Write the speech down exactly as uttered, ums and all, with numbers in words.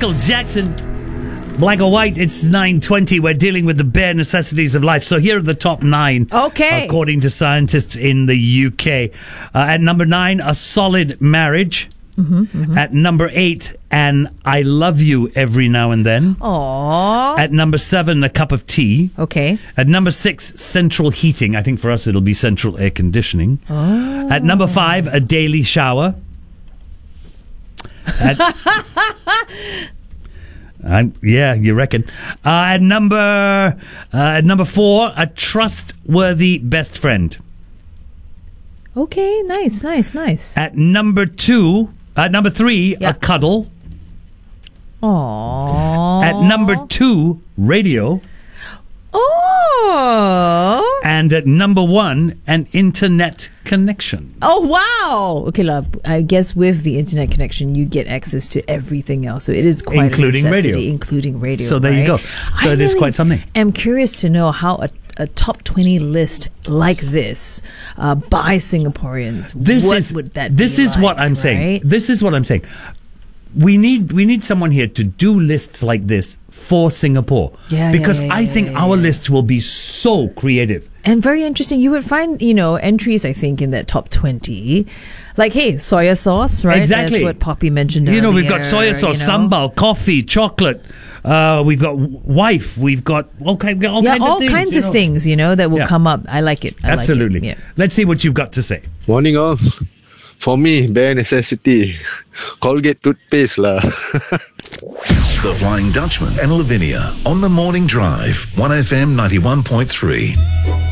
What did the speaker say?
Michael Jackson. Black or white, it's nine twenty. We're dealing with the bare necessities of life. So here are the top nine. Okay. According to scientists in the U K. Uh, at number nine, a solid marriage. Mm-hmm, mm-hmm. At number eight, an I love you every now and then. Aww. At number seven, a cup of tea. Okay. At number six, central heating. I think for us it'll be central air conditioning. Oh. At number five, a daily shower. At, I'm, yeah, you reckon. Uh, at number uh, at number four, a trustworthy best friend. Okay, nice, nice, nice. At number two, at number three, Yeah. a cuddle. Aww. At number two, radio. Oh. And at number one, an internet connection. Oh, wow. Okay, love. I guess with the internet connection, you get access to everything else. So it is quite Including a necessity, radio. including radio. So there you right? go. So I it is really quite something. am curious to know how a, a top twenty list like this uh, by Singaporeans, This what is would that this be is like, what I'm saying. right? This is what I'm saying. We need we need someone here to do lists like this for Singapore. Yeah, because yeah, yeah, I yeah, think yeah, our yeah. lists will be so creative. And very interesting. You would find, you know, entries, I think, in that top twenty. Like, hey, soya sauce, right? Exactly. That's what Poppy mentioned You earlier. know, we've got soya sauce, you know? sambal, coffee, chocolate. Uh, we've got wife. We've got all, kind, all Yeah, kinds all of things. kinds you of know. things, you know, that will Yeah. come up. I like it. I Absolutely. Like it. Yeah. Let's see what you've got to say. Morning all. For me, bare necessity. Colgate toothpaste lah. The Flying Dutchman and Lavinia on the Morning Drive, one F M ninety-one point three.